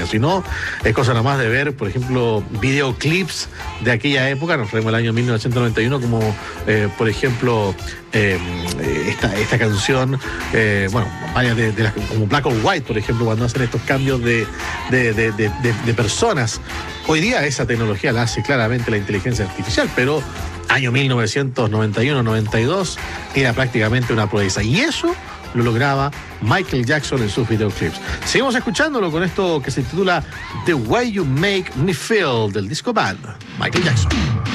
tecnología. Si no, es cosa nomás de ver, por ejemplo, videoclips de aquella época, nos traemos el año 1991, como por ejemplo esta canción, varias de las, como Black or White, por ejemplo, cuando hacen estos cambios de personas. Hoy día esa tecnología la hace claramente la inteligencia artificial, pero año 1991-92 era prácticamente una proeza. Y eso lo lograba Michael Jackson en sus videoclips. Seguimos escuchándolo con esto que se titula The Way You Make Me Feel, del disco Bad, Michael Jackson.